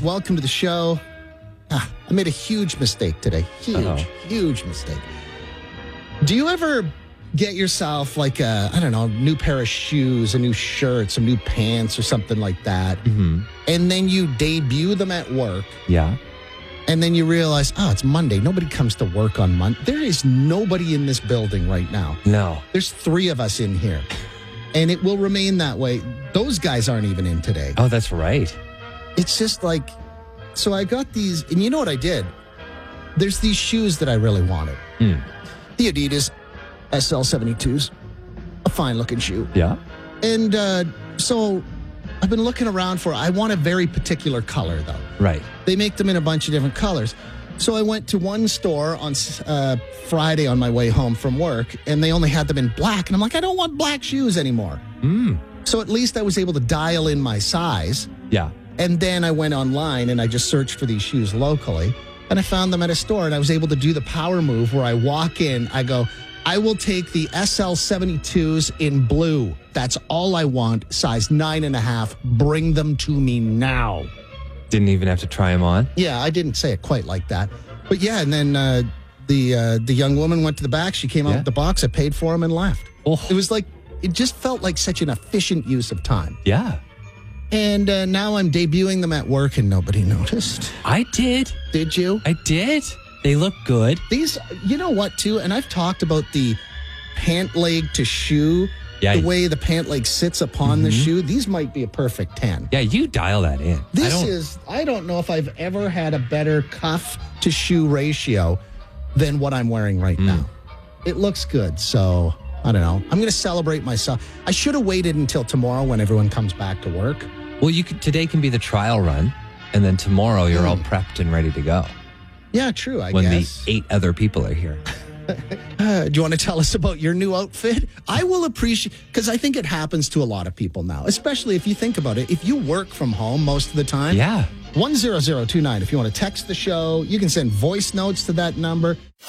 welcome to the show. I made a huge mistake today. Huge mistake. Do you ever get yourself like a, I don't know, new pair of shoes, a new shirt, some new pants or something like that, and then you debut them at work? Yeah. And then you realize, it's Monday. Nobody comes to work on Monday. There is nobody in this building right now. No. There's 3 of us in here. And it will remain that way. Those guys aren't even in today. Oh, that's right. It's just like, so I got these, and you know what I did? There's these shoes that I really wanted. The Adidas SL72s, a fine-looking shoe. Yeah. And so I've been looking around I want a very particular color, though. Right. They make them in a bunch of different colors. So I went to one store on Friday on my way home from work, and they only had them in black. And I'm like, I don't want black shoes anymore. So at least I was able to dial in my size. Yeah. And then I went online and I just searched for these shoes locally. And I found them at a store, and I was able to do the power move where I walk in, I go, I will take the SL72s in blue. That's all I want. Size 9.5. Bring them to me now. Didn't even have to try them on? Yeah, I didn't say it quite like that. But yeah, and then the young woman went to the back. She came out with the box. I paid for them and left. Oh. It was like, it just felt like such an efficient use of time. Yeah. And now I'm debuting them at work and nobody noticed. I did. Did you? I did. They look good. These, you know what, too? And I've talked about the pant leg to shoe. Yeah. The way the pant leg sits upon the shoe. These might be a perfect 10. Yeah, you dial that in. I don't know if I've ever had a better cuff to shoe ratio than what I'm wearing right now. It looks good, so I don't know. I'm going to celebrate myself. I should have waited until tomorrow when everyone comes back to work. Well, today can be the trial run, and then tomorrow you're all prepped and ready to go. Yeah, true, I when guess. The 8 other people are here. Do you want to tell us about your new outfit? I will appreciate, because I think it happens to a lot of people now, especially if you think about it. If you work from home most of the time. Yeah. 10029. If you want to text the show, you can send voice notes to that number.